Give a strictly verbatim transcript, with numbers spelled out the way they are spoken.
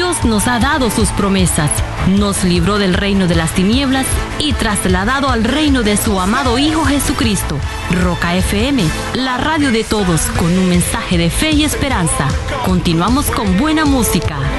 Dios nos ha dado sus promesas, nos libró del reino de las tinieblas y trasladado al reino de su amado Hijo Jesucristo. Roca F M, la radio de todos, con un mensaje de fe y esperanza. Continuamos con buena música.